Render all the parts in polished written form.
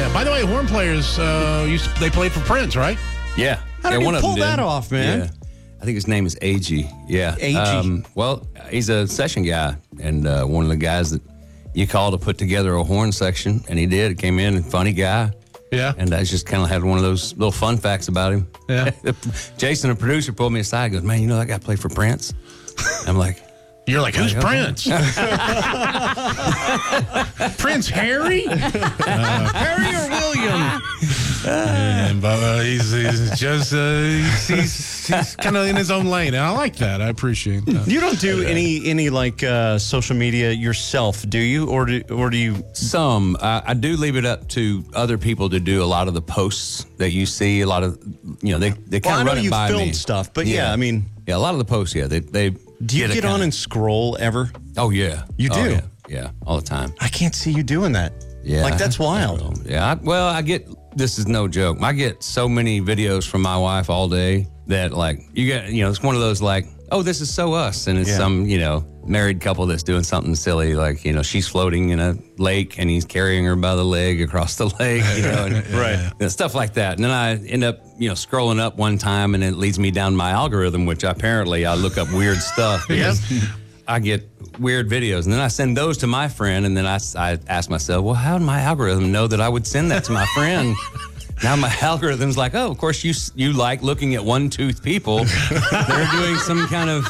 By the way, horn players, they played for Prince, right? Yeah. How did one you of them pull that did. off, man? Yeah. I think his name is A.G. Yeah. A.G. Well, he's a session guy, and one of the guys that you call to put together a horn section, and he did. Came in, and funny guy. Yeah. And I just kind of had one of those little fun facts about him. Yeah. Jason, the producer, pulled me aside and goes, man, you know that guy played for Prince? I'm like, You're like, who's okay. Prince? Prince Harry? Harry or William? And he's just he's kind of in his own lane, and I like that. I appreciate that. You don't do any like social media yourself, do you? Or do you? some. I do leave it up to other people to do a lot of the posts that you see. A lot of, they Well, kind I of know run it you by filmed me. stuff, but yeah, I mean, yeah, a lot of the posts, yeah, they do you get on and scroll ever? Oh yeah, You Oh, do? yeah, all the time. I can't see you doing that. Yeah, like that's wild. Yeah, I get. This is no joke. I get so many videos from my wife all day that like you get. It's one of those like, oh, this is so us, and it's some married couple that's doing something silly like she's floating in a lake and he's carrying her by the leg across the lake, and stuff like that. And then I end up scrolling up one time and it leads me down my algorithm, which apparently I look up weird stuff. Because I get weird videos, and then I send those to my friend, and then I ask myself, well, how did my algorithm know that I would send that to my friend? Now my algorithm's like, oh, of course you like looking at one-toothed people. They're doing some kind of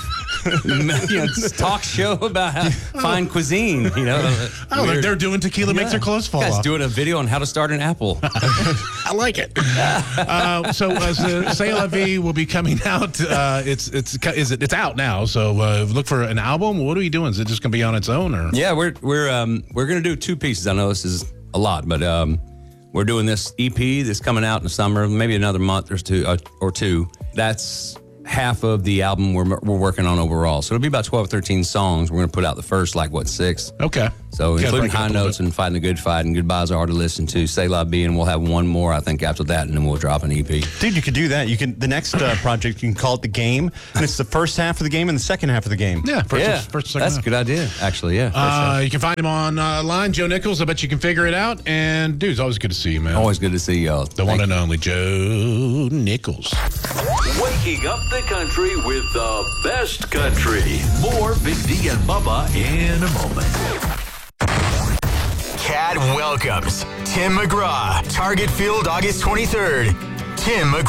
talk show about fine cuisine. Oh, they're doing tequila makes their clothes fall Guys off. doing a video on how to start an apple. I like it. So C'est La Vie will be coming out. It's out now. So look for an album. What are we doing? Is it just going to be on its own, or? Yeah, we're going to do 2 pieces. I know this is a lot, but we're doing this EP that's coming out in the summer, maybe another month or two. That's half of the album we're working on overall. So it'll be about 12 or 13 songs. We're going to put out the first, 6. Okay. So You gotta including break it up High a little Notes bit. and Fighting the Good Fight and Goodbyes Are to Listen to, C'est La Vie, and we'll have one more, I think, after that, and then we'll drop an EP. Dude, you could do that. You can. The next project, you can call it The Game, and it's the first half of the game and the second half of the game. Yeah. First, second. That's a good idea, actually, yeah. You can find him online, Joe Nichols. I bet you can figure it out. And dude, it's always good to see you, man. Always good to see y'all. The one and only Joe Nichols. Waking up the country with the best country. More Big D and Bubba in a moment. CAD welcomes Tim McGraw, Target Field, August 23rd. Tim McGraw.